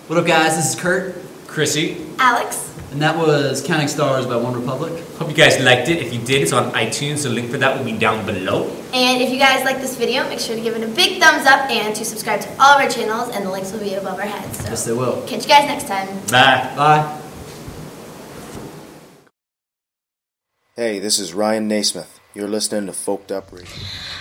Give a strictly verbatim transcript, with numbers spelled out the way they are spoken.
What up, guys? This is Kurt. Chrissy. Alex. And that was Counting Stars by One Republic. Hope you guys liked it. If you did, it's on iTunes. The link for that will be down below. And if you guys like this video, make sure to give it a big thumbs up and to subscribe to all of our channels, and the links will be above our heads. So yes, they will. Catch you guys next time. Bye. Bye. Hey, this is Ryan Naismith. You're listening to Folked Up Radio.